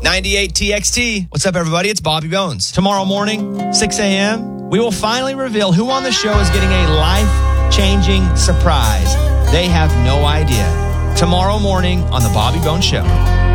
98 TXT. What's up, everybody? It's Bobby Bones. Tomorrow morning, 6 a.m., we will finally reveal who on the show is getting a life-changing surprise. They have no idea. Tomorrow morning on The Bobby Bones Show.